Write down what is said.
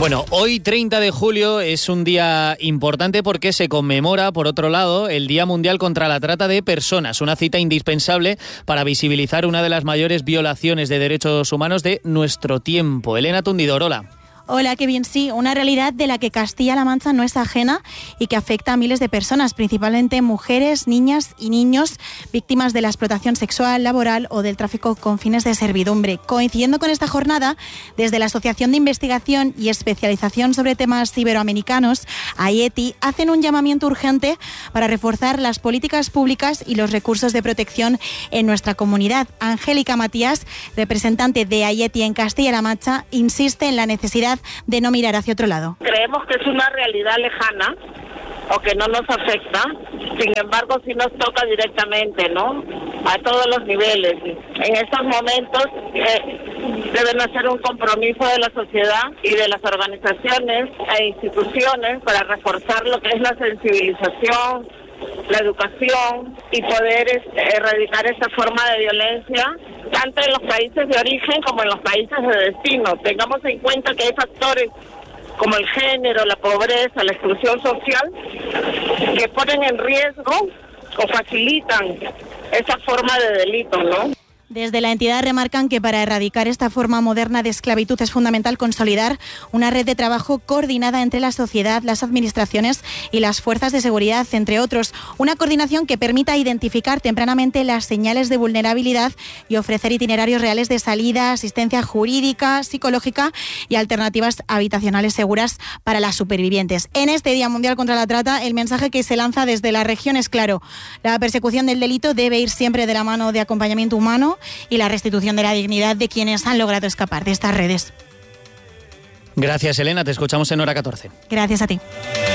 Bueno, hoy 30 de julio es un día importante porque se conmemora, por otro lado, el Día Mundial contra la Trata de Personas, una cita indispensable para visibilizar una de las mayores violaciones de derechos humanos de nuestro tiempo. Elena Tundido, hola. Hola, qué bien, sí, una realidad de la que Castilla-La Mancha no es ajena y que afecta a miles de personas, principalmente mujeres, niñas y niños víctimas de la explotación sexual, laboral o del tráfico con fines de servidumbre. Coincidiendo con esta jornada, desde la Asociación de Investigación y Especialización sobre Temas Iberoamericanos, AIETI, hacen un llamamiento urgente para reforzar las políticas públicas y los recursos de protección en nuestra comunidad. Angélica Matías, representante de AIETI en Castilla-La Mancha, insiste en la necesidad de no mirar hacia otro lado. Creemos que es una realidad lejana o que no nos afecta, sin embargo sí nos toca directamente, ¿no? A todos los niveles. En estos momentos deben hacer un compromiso de la sociedad y de las organizaciones e instituciones para reforzar lo que es la sensibilización, la educación y poder erradicar esta forma de violencia tanto en los países de origen como en los países de destino. Tengamos en cuenta que hay factores como el género, la pobreza, la exclusión social que ponen en riesgo o facilitan esa forma de delito, ¿no? Desde la entidad remarcan que para erradicar esta forma moderna de esclavitud es fundamental consolidar una red de trabajo coordinada entre la sociedad, las administraciones y las fuerzas de seguridad, entre otros. Una coordinación que permita identificar tempranamente las señales de vulnerabilidad y ofrecer itinerarios reales de salida, asistencia jurídica, psicológica y alternativas habitacionales seguras para las supervivientes. En este Día Mundial contra la Trata, el mensaje que se lanza desde la región es claro. La persecución del delito debe ir siempre de la mano de acompañamiento humano y la restitución de la dignidad de quienes han logrado escapar de estas redes. Gracias, Elena. Te escuchamos en Hora 14. Gracias a ti.